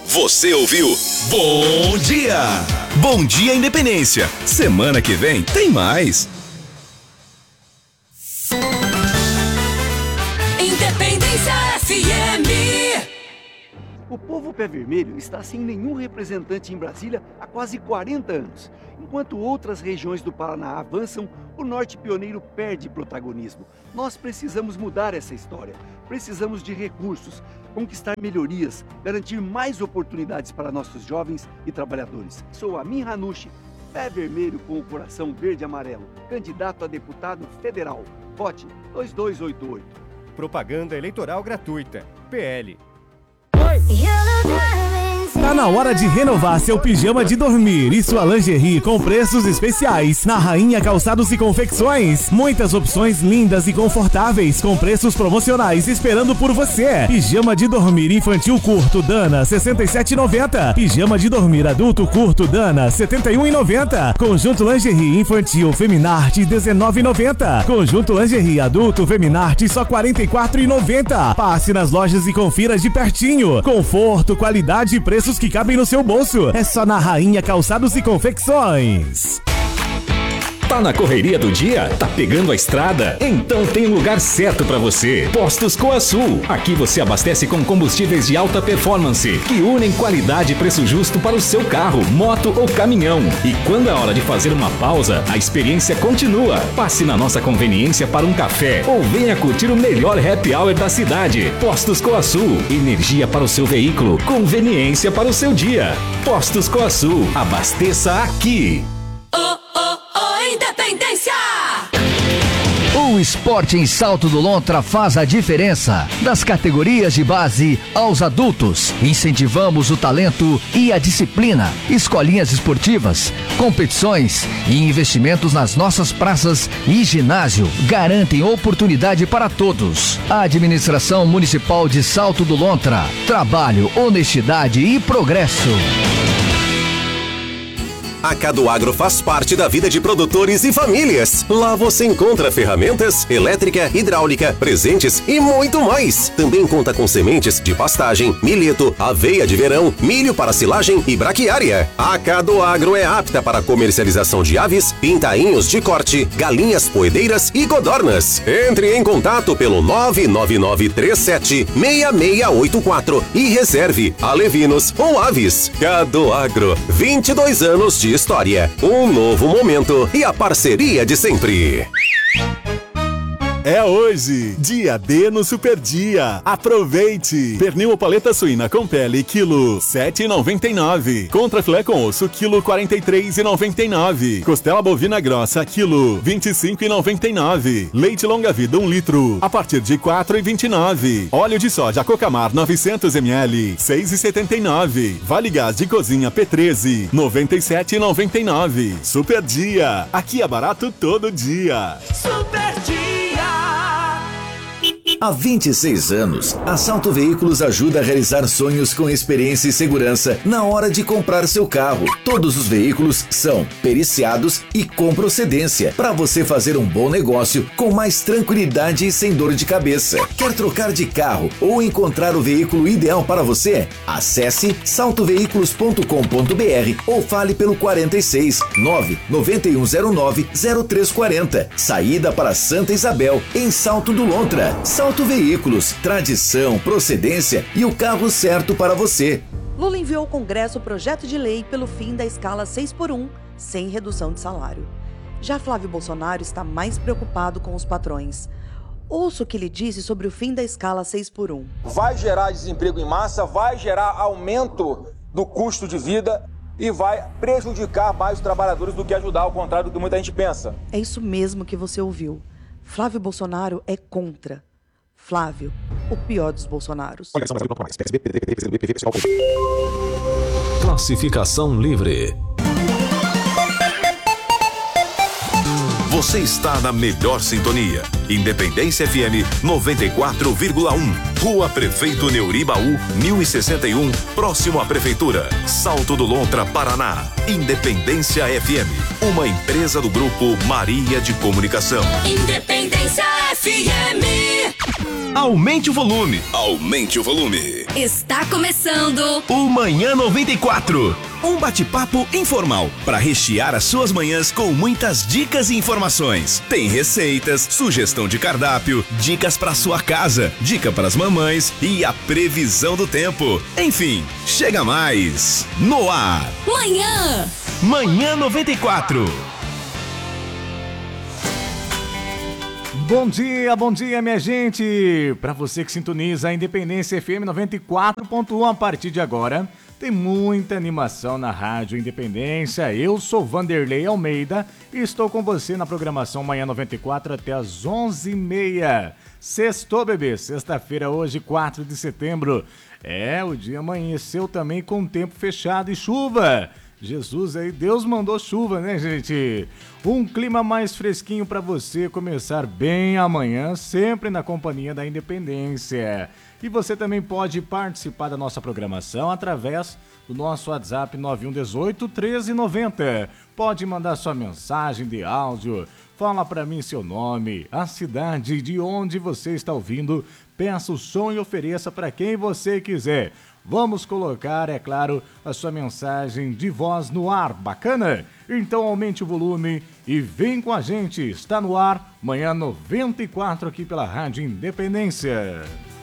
Você ouviu Bom Dia! Bom Dia Independência. Semana que vem tem mais. Independência FM. O povo pé vermelho está sem nenhum representante em Brasília há quase 40 anos. Enquanto outras regiões do Paraná avançam, o norte pioneiro perde protagonismo. Nós precisamos mudar essa história. Precisamos de recursos, conquistar melhorias, garantir mais oportunidades para nossos jovens e trabalhadores. Sou Amin Hanushi, pé vermelho com o coração verde e amarelo, candidato a deputado federal. Vote 2288. Propaganda eleitoral gratuita. PL. Tá na hora de renovar seu pijama de dormir e sua lingerie com preços especiais na Rainha Calçados e Confecções. Muitas opções lindas e confortáveis com preços promocionais esperando por você. Pijama de dormir infantil curto Dana R$ 67,90. Pijama de dormir adulto curto Dana R$ 71,90. Conjunto lingerie infantil Feminarte R$ 19,90. Conjunto lingerie adulto Feminarte só R$ 44,90. Passe nas lojas e confira de pertinho. Conforto, qualidade e preços que cabem no seu bolso. É só na Rainha Calçados e Confecções. Tá na correria do dia? Tá pegando a estrada? Então tem um lugar certo pra você. Postos Coasul. Aqui você abastece com combustíveis de alta performance que unem qualidade e preço justo para o seu carro, moto ou caminhão. E quando é hora de fazer uma pausa, a experiência continua. Passe na nossa conveniência para um café ou venha curtir o melhor happy hour da cidade. Postos Coasul. Energia para o seu veículo, conveniência para o seu dia. Postos Coasul. Abasteça aqui. Independência! O esporte em Salto do Lontra faz a diferença. Das categorias de base aos adultos, incentivamos o talento e a disciplina. Escolinhas esportivas, competições e investimentos nas nossas praças e ginásio garantem oportunidade para todos. A Administração Municipal de Salto do Lontra. Trabalho, honestidade e progresso. A Cadoagro faz parte da vida de produtores e famílias. Lá você encontra ferramentas, elétrica, hidráulica, presentes e muito mais. Também conta com sementes de pastagem, milheto, aveia de verão, milho para silagem e braquiária. A Cadoagro é apta para comercialização de aves, pintainhos de corte, galinhas poedeiras e codornas. Entre em contato pelo 999376684 e reserve alevinos ou aves. Cadoagro, 22 anos de história, um novo momento e a parceria de sempre. É hoje, dia D no Super Dia. Aproveite! Pernil ou paleta suína com pele, quilo R$ 7,99. Contra filé com osso, quilo R$ 43,99. Costela bovina grossa, quilo R$ 25,99. Leite longa vida, 1 litro, a partir de R$ 4,29. Óleo de soja Cocamar, 900 ml, R$ 6,79. Vale gás de cozinha P13, R$ 97,99. Super Dia, aqui é barato todo dia. Super Dia! Há 26 anos, a Salto Veículos ajuda a realizar sonhos com experiência e segurança na hora de comprar seu carro. Todos os veículos são periciados e com procedência para você fazer um bom negócio com mais tranquilidade e sem dor de cabeça. Quer trocar de carro ou encontrar o veículo ideal para você? Acesse saltoveículos.com.br ou fale pelo 46 99109 0340. Saída para Santa Isabel, em Salto do Lontra. Salto Veículos, tradição, procedência e o carro certo para você. Lula enviou ao Congresso o projeto de lei pelo fim da escala 6x1, sem redução de salário. Já Flávio Bolsonaro está mais preocupado com os patrões. Ouça o que ele disse sobre o fim da escala 6x1. Vai gerar desemprego em massa, vai gerar aumento do custo de vida e vai prejudicar mais os trabalhadores do que ajudar, ao contrário do que muita gente pensa. É isso mesmo que você ouviu. Flávio Bolsonaro é contra. Flávio, o pior dos Bolsonaros. Classificação livre. Você está na melhor sintonia. Independência FM 94,1. Rua Prefeito Neuribaú, 1061, próximo à Prefeitura. Salto do Lontra, Paraná. Independência FM, uma empresa do Grupo Maria de Comunicação. Independência FM. Aumente o volume. Aumente o volume. Está começando O Manhã 94. Um bate-papo informal para rechear as suas manhãs com muitas dicas e informações. Tem receitas, sugestão de cardápio, dicas para sua casa, dica para as mamães e a previsão do tempo. Enfim, chega mais. No ar. Manhã 94. Bom dia, minha gente! Para você que sintoniza a Independência FM 94.1 a partir de agora, tem muita animação na Rádio Independência. Eu sou Vanderlei Almeida e estou com você na programação Manhã 94 até as 11h30. Sextou, bebê! Sexta-feira, hoje, 4 de setembro. O dia amanheceu também com tempo fechado e chuva. Jesus aí, Deus mandou chuva, né, gente? Um clima mais fresquinho para você começar bem amanhã, sempre na companhia da Independência. E você também pode participar da nossa programação através do nosso WhatsApp 9118-1390. Pode mandar sua mensagem de áudio, fala para mim seu nome, a cidade de onde você está ouvindo, peça o som e ofereça para quem você quiser. Vamos colocar, é claro, a sua mensagem de voz no ar, bacana? Então aumente o volume e vem com a gente, está no ar, Manhã 94 aqui pela Rádio Independência.